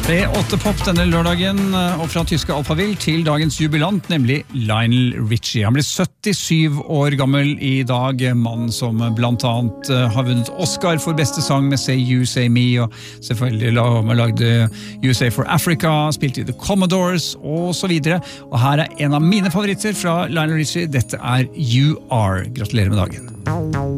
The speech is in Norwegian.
Det 8 pop denne lørdagen, og fra tyske Alphaville til dagens jubilant, nemlig Lionel Richie. Han blir 77 år gammel i dag, mann som blant annet har vunnet Oscar for beste sang med Say You, Say Me, og selvfølgelig lagde USA for Africa, spilte i The Commodores, og så videre. Og her en av mine favoritter fra Lionel Richie, dette You Are. Gratulerer med dagen.